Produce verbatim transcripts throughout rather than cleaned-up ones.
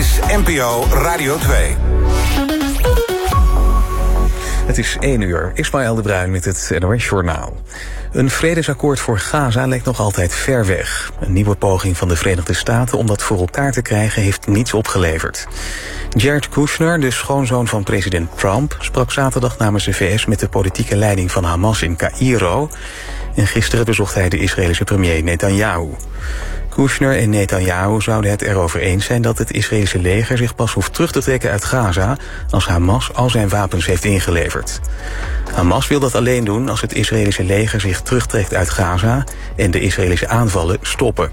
is N P O Radio twee. Het is één uur. Ismaël de Bruin met het N O S-journaal. Een vredesakkoord voor Gaza lijkt nog altijd ver weg. Een nieuwe poging van de Verenigde Staten om dat voor elkaar te krijgen heeft niets opgeleverd. Jared Kushner, de schoonzoon van president Trump, sprak zaterdag namens de V S met de politieke leiding van Hamas in Caïro. En gisteren bezocht hij de Israëlische premier Netanyahu. Kushner en Netanyahu zouden het erover eens zijn dat het Israëlische leger zich pas hoeft terug te trekken uit Gaza als Hamas al zijn wapens heeft ingeleverd. Hamas wil dat alleen doen als het Israëlische leger zich terugtrekt uit Gaza en de Israëlische aanvallen stoppen.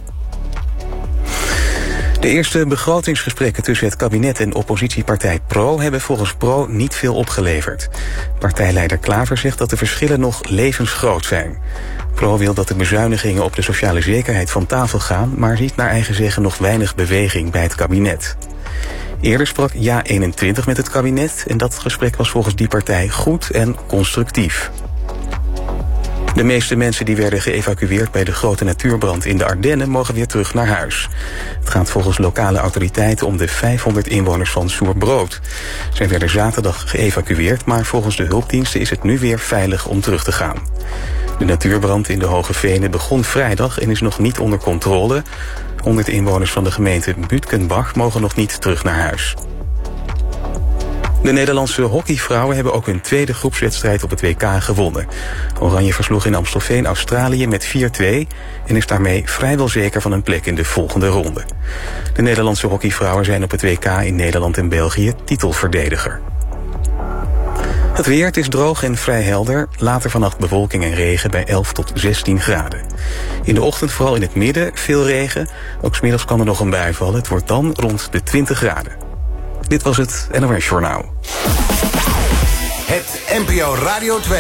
De eerste begrotingsgesprekken tussen het kabinet en oppositiepartij PRO hebben volgens PRO niet veel opgeleverd. Partijleider Klaver zegt dat de verschillen nog levensgroot zijn. PRO wil dat de bezuinigingen op de sociale zekerheid van tafel gaan, maar ziet naar eigen zeggen nog weinig beweging bij het kabinet. Eerder sprak Ja eenentwintig met het kabinet en dat gesprek was volgens die partij goed en constructief. De meeste mensen die werden geëvacueerd bij de grote natuurbrand in de Ardennen mogen weer terug naar huis. Het gaat volgens lokale autoriteiten om de vijfhonderd inwoners van Soerbrood. Zij werden zaterdag geëvacueerd, maar volgens de hulpdiensten is het nu weer veilig om terug te gaan. De natuurbrand in de Hoge Venen begon vrijdag en is nog niet onder controle. honderd inwoners van de gemeente Butkenbach mogen nog niet terug naar huis. De Nederlandse hockeyvrouwen hebben ook hun tweede groepswedstrijd op het W K gewonnen. Oranje versloeg in Amstelveen Australië met vier twee... en is daarmee vrijwel zeker van een plek in de volgende ronde. De Nederlandse hockeyvrouwen zijn op het W K in Nederland en België titelverdediger. Het weer, het is droog en vrij helder. Later vannacht bewolking en regen bij elf tot zestien graden. In de ochtend vooral in het midden veel regen. Ook 's middags kan er nog een bui vallen. Het wordt dan rond de twintig graden. Dit was het N O S Journaal. Het N P O Radio twee